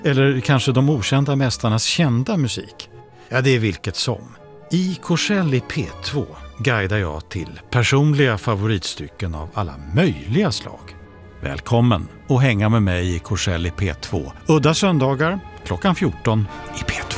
Eller kanske de okända mästarnas kända musik? Ja, det är vilket som. I Korsell i P2 guidar jag till personliga favoritstycken av alla möjliga slag. Välkommen att hänga med mig i Korsell i P2. Udda söndagar klockan 14 i P2.